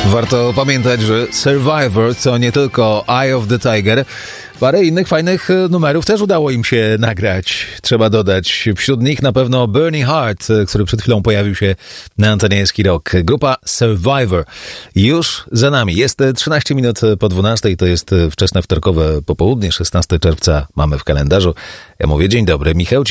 Warto pamiętać, że Survivor to nie tylko Eye of the Tiger. Parę innych fajnych numerów też udało im się nagrać. Trzeba dodać, wśród nich na pewno Burning Heart, który przed chwilą pojawił się na antenie Eski Rock. Grupa Survivor już za nami. Jest 13 minut po 12, to jest wczesne wtorkowe popołudnie, 16 czerwca mamy w kalendarzu. Ja mówię dzień dobry, Michał